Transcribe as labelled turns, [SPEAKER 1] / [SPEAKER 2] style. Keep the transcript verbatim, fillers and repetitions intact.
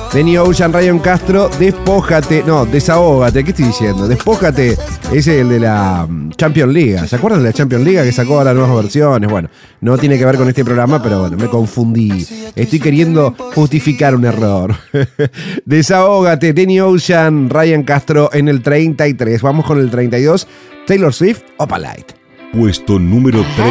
[SPEAKER 1] Danny Ocean, Ryan Castro, Despójate. No, Desahógate. ¿Qué estoy diciendo? Despójate es el de la Champions League. ¿Se acuerdan de la Champions League que sacó ahora nuevas versiones? Bueno, no tiene que ver con este programa, pero bueno, me confundí. Estoy queriendo justificar un error. Desahógate, Danny Ocean, Ryan Castro en el treinta y tres. Vamos con el treinta y dos. Taylor Swift, Opalite.
[SPEAKER 2] Puesto número tres.